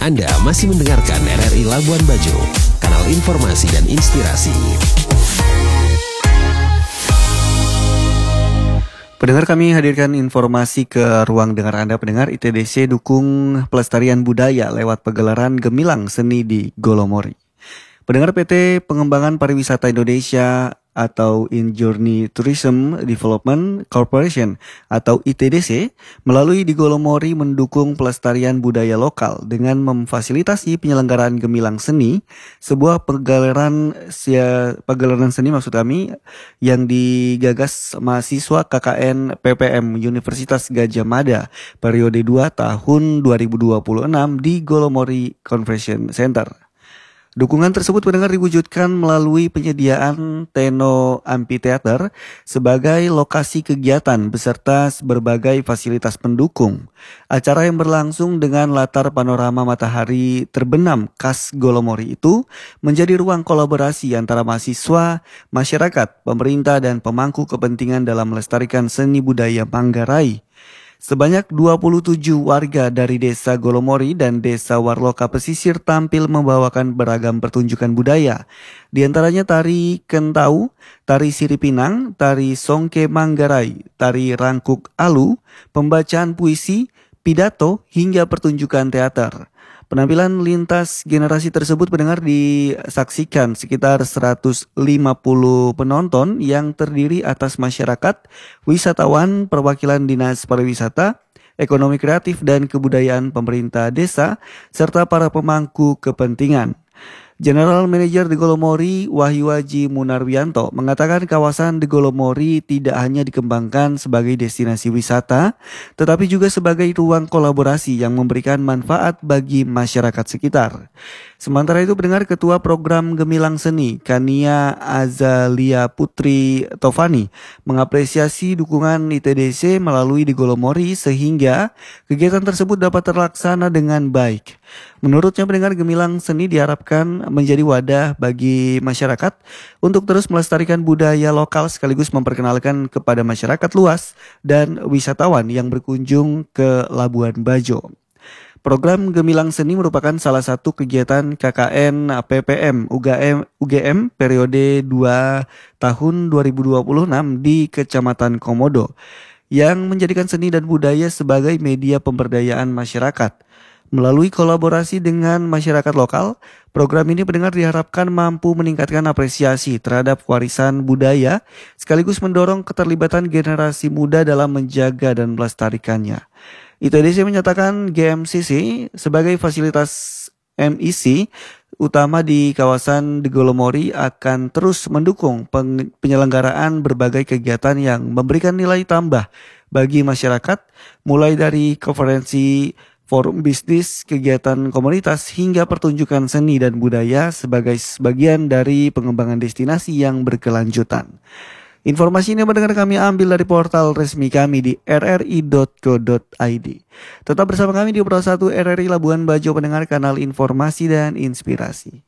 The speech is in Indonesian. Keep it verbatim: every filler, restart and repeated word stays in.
Anda masih mendengarkan R R I Labuan Bajo, kanal informasi dan inspirasi. Pendengar, kami hadirkan informasi ke ruang dengar Anda. Pendengar, I T D C dukung pelestarian budaya lewat pegelaran Gemilang Seni di Golomori. Pendengar, P T Pengembangan Pariwisata Indonesia atau Injourney Tourism Development Corporation atau I T D C melalui di Golomori mendukung pelestarian budaya lokal dengan memfasilitasi penyelenggaraan Gemilang Seni, sebuah pegelaran ya, pegelaran seni maksud kami yang digagas mahasiswa K K N P P M Universitas Gadjah Mada periode dua tahun dua ribu dua puluh enam di Golomori Convention Center. Dukungan tersebut pendengar diwujudkan melalui penyediaan Teno Amphitheater sebagai lokasi kegiatan beserta berbagai fasilitas pendukung. Acara yang berlangsung dengan latar panorama matahari terbenam khas Golomori itu menjadi ruang kolaborasi antara mahasiswa, masyarakat, pemerintah, dan pemangku kepentingan dalam melestarikan seni budaya Manggarai. Sebanyak dua puluh tujuh warga dari Desa Golomori dan Desa Warloka Pesisir tampil membawakan beragam pertunjukan budaya. Di antaranya tari Kentau, tari Siripinang, tari Songke Manggarai, tari Rangkuk Alu, pembacaan puisi, pidato, hingga pertunjukan teater. Penampilan lintas generasi tersebut pendengar disaksikan sekitar seratus lima puluh penonton yang terdiri atas masyarakat, wisatawan, perwakilan Dinas Pariwisata, Ekonomi Kreatif dan Kebudayaan pemerintah desa, serta para pemangku kepentingan. General Manager di Golomori, Wahyu Aji Munarwianto, mengatakan kawasan di Golomori tidak hanya dikembangkan sebagai destinasi wisata, tetapi juga sebagai ruang kolaborasi yang memberikan manfaat bagi masyarakat sekitar. Sementara itu pendengar, Ketua Program Gemilang Seni, Kania Azalia Putri Tovani, mengapresiasi dukungan I T D C melalui di Golomori sehingga kegiatan tersebut dapat terlaksana dengan baik. Menurutnya pendengar, Gemilang Seni diharapkan menjadi wadah bagi masyarakat untuk terus melestarikan budaya lokal sekaligus memperkenalkan kepada masyarakat luas dan wisatawan yang berkunjung ke Labuan Bajo. Program Gemilang Seni merupakan salah satu kegiatan K K N P P M U G M periode dua tahun dua ribu dua puluh enam di Kecamatan Komodo yang menjadikan seni dan budaya sebagai media pemberdayaan masyarakat. Melalui kolaborasi dengan masyarakat lokal, program ini pendengar diharapkan mampu meningkatkan apresiasi terhadap warisan budaya sekaligus mendorong keterlibatan generasi muda dalam menjaga dan melestarikannya. I T D C menyatakan G M C C sebagai fasilitas M I C utama di kawasan di Golomori akan terus mendukung penyelenggaraan berbagai kegiatan yang memberikan nilai tambah bagi masyarakat, mulai dari konferensi, forum bisnis, kegiatan komunitas, hingga pertunjukan seni dan budaya sebagai sebagian dari pengembangan destinasi yang berkelanjutan. Informasi ini mendengar kami ambil dari portal resmi kami di r r i dot co dot i d. Tetap bersama kami di Pro satu R R I Labuan Bajo, pendengar kanal informasi dan inspirasi.